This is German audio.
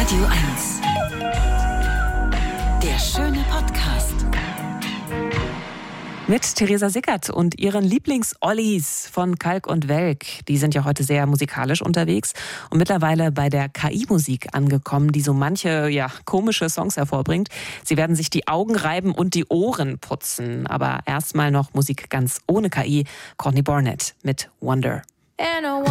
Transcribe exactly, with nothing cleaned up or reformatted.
Radio eins. Der schöne Podcast. Mit Theresa Sickert und ihren Lieblings-Ollis von Kalk und Welk. Die sind ja heute sehr musikalisch unterwegs und mittlerweile bei der K I-Musik angekommen, die so manche ja, komische Songs hervorbringt. Sie werden sich die Augen reiben und die Ohren putzen. Aber erstmal noch Musik ganz ohne K I. Courtney Barnett mit Wonder.